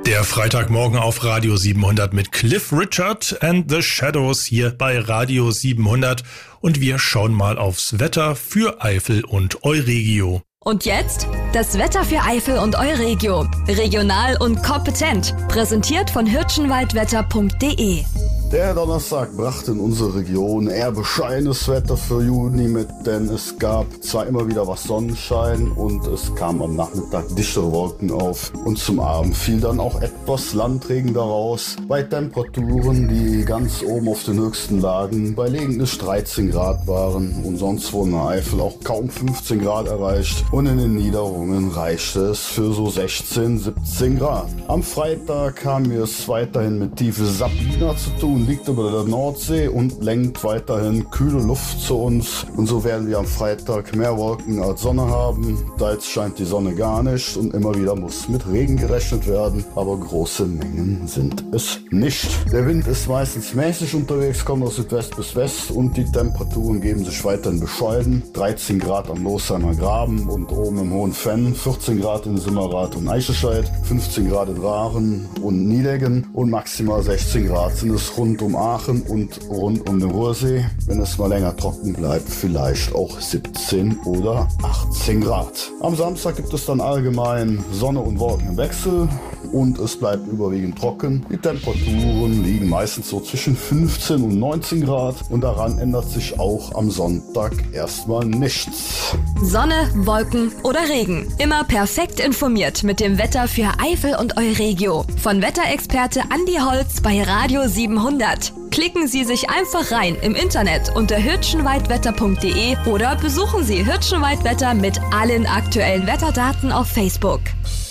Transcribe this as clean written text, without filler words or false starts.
Der Freitagmorgen auf Radio 700 mit Cliff Richard and the Shadows hier bei Radio 700 und wir schauen mal aufs Wetter für Eifel und Euregio. Und jetzt das Wetter für Eifel und Euregio. Regional und kompetent. Präsentiert von hirschenwaldwetter.de. Der Donnerstag brachte in unsere Region eher bescheidenes Wetter für Juni mit, denn es gab zwar immer wieder was Sonnenschein und es kam am Nachmittag dichtere Wolken auf und zum Abend fiel dann auch etwas Landregen daraus bei Temperaturen, die ganz oben auf den höchsten lagen, bei lediglich 13 Grad waren und sonst wurden in Eifel auch kaum 15 Grad erreicht und in den Niederungen reichte es für so 16, 17 Grad. Am Freitag haben wir es weiterhin mit tiefe Sabina zu tun, liegt über der Nordsee und lenkt weiterhin kühle Luft zu uns. Und so werden wir am Freitag mehr Wolken als Sonne haben. Da jetzt scheint die Sonne gar nicht und immer wieder muss mit Regen gerechnet werden. Aber große Mengen sind es nicht. Der Wind ist meistens mäßig unterwegs, kommt aus Südwest bis West und die Temperaturen geben sich weiterhin bescheiden. 13 Grad am Losheimer Graben und oben im Hohen Fenn, 14 Grad in Simmerath und Eichelscheid, 15 Grad in Rachen und Niedeggen und maximal 16 Grad sind es rund um Aachen und rund um den Ruhrsee. Wenn es mal länger trocken bleibt, vielleicht auch 17 oder 18 Grad. Am Samstag gibt es dann allgemein Sonne und Wolken im Wechsel und es bleibt überwiegend trocken. Die Temperaturen liegen meistens so zwischen 15 und 19 Grad und daran ändert sich auch am Sonntag erstmal nichts. Sonne, Wolken oder Regen. Immer perfekt informiert mit dem Wetter für Eifel und Euregio. Von Wetterexperte Andi Holz bei Radio 700. Klicken Sie sich einfach rein im Internet unter hirschenwaldwetter.de oder besuchen Sie Hirschenwaldwetter mit allen aktuellen Wetterdaten auf Facebook.